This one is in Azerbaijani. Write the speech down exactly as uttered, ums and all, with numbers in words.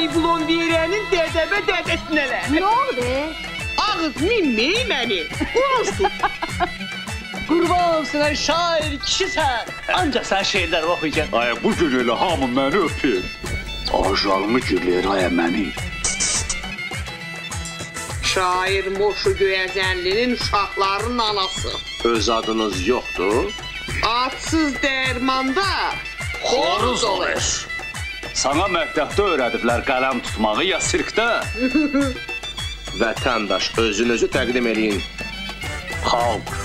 Məni blondiyerənin dədəbə dədəsinələr. Nə oldu? Ağız minmeyi məni. Olsun. Qurban olsun ay şair kişisən. Ancaq sən şeirlər oxuyacaq. Ay bu gün elə hamı məni öpür. Ajalımı gülür ay məni. Şair Moşu Göyəzənlinin uşaqlarının anası. Öz adınız yoxdur? Adsız dərmanda xoruz olur. Sana məktəbdə öyrədiblər qələm tutmağı ya sirkdə? Vətəndaş, özünüzü təqdim eləyin. Xalq.